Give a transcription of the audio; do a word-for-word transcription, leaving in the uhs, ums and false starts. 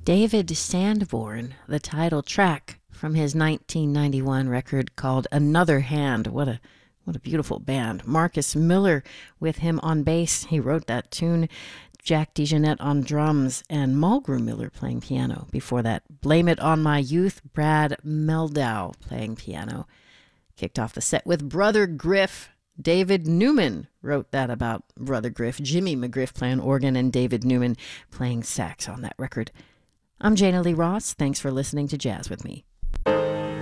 David Sanborn, the title track from his nineteen ninety-one record called Another Hand. What a what a beautiful band. Marcus Miller with him on bass. He wrote that tune. Jack DeJohnette on drums, and Mulgrew Miller playing piano. Before that, Blame It on My Youth, Brad Mehldau playing piano. Kicked off the set with Brother Griff. David Newman wrote that about Brother Griff. Jimmy McGriff playing organ and David Newman playing sax on that record. I'm Jana Lee Ross. Thanks for listening to Jazz with Me.